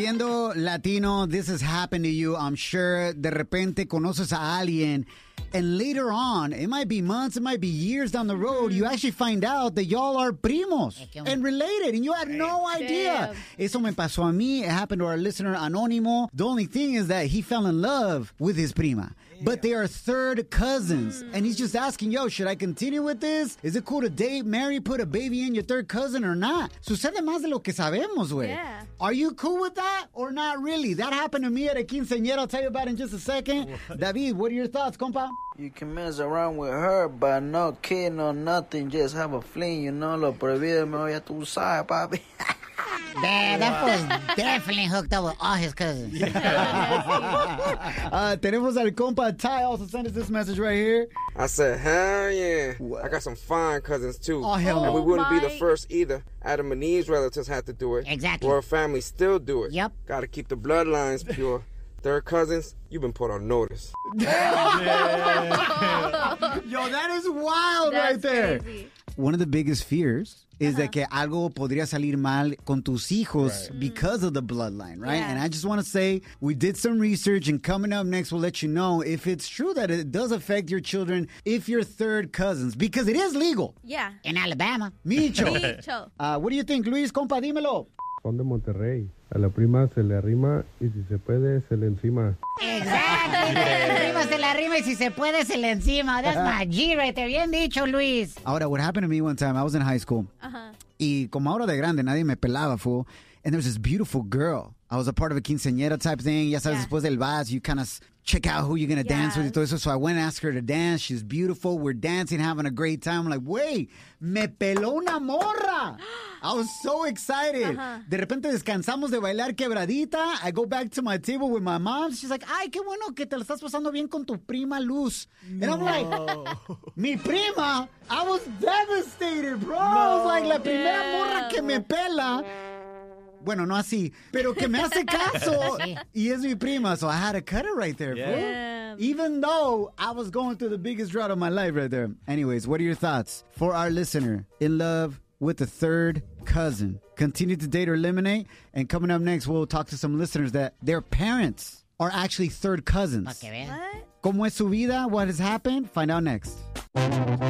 Siendo Latino, this has happened to you, I'm sure. De repente conoces a alguien, and later on, it might be months, it might be years down the road, you actually find out that y'all are primos and related, and you had no idea. Eso me pasó a mí. It happened to our listener, Anónimo. The only thing is that he fell in love with his prima. But they are third cousins. And he's just asking, yo, should I continue with this? Is it cool to date, marry, put a baby in your third cousin or not? Sucede más de lo que sabemos, güey. Yeah. Are you cool with that or not really? That happened to me at a quinceañera. I'll tell you about it in just a second. David, what are your thoughts, compa? You can mess around with her, but no kid, no nothing. Just have a fling, you know. Lo prohibido me voy a tu side, papi. That was definitely hooked up with all his cousins. Tenemos al compa Ty also sent us this message right here. I said, hell yeah. I got some fine cousins, too. Oh, hell no. And we wouldn't be the first either. Adam and Eve's relatives had to do it. Exactly. Royal family still do it. Yep. Got to keep the bloodlines pure. Third cousins, you've been put on notice. Yo, that is wild right there. Crazy. One of the biggest fears is that que algo podría salir mal con tus hijos because of the bloodline, right? Yeah. And I just want to say we did some research, and coming up next, we'll let you know if it's true that it does affect your children if you're third cousins, because it is legal. Yeah. In Alabama. Micho. Micho. What do you think, Luis? Compa, dímelo. Son de Monterrey. A la prima se le arrima y si se puede, se le encima. Exactly. Se la rima y si se puede, se le encima. That's my G right there. Bien dicho, Luis. Ahora, what happened to me one time, I was in high school. Y como ahora de grande, nadie me pelaba, fool. And there was this beautiful girl. I was a part of a quinceañera type thing. Ya sabes, después del vals, you kind of check out who you're going to dance with y todo eso. So I went and asked her to dance. She's beautiful. We're dancing, having a great time. I'm like, wait, me peló una morra. I was so excited. De repente descansamos de bailar quebradita. I go back to my table with my mom. She's like, ay, qué bueno que te la estás pasando bien con tu prima Luz. And I'm like, mi prima? I was devastated, bro. I was like, la primera morra que me pela. Bueno, no así, pero que me hace caso. Y es mi prima, so I had to cut it right there, fool. Even though I was going through the biggest drought of my life right there. Anyways, what are your thoughts for our listener in love with the third cousin? Continue to date or eliminate. And coming up next, we'll talk to some listeners that their parents are actually third cousins. Pa' que vean. What? ¿Cómo es su vida? What has happened? Find out next.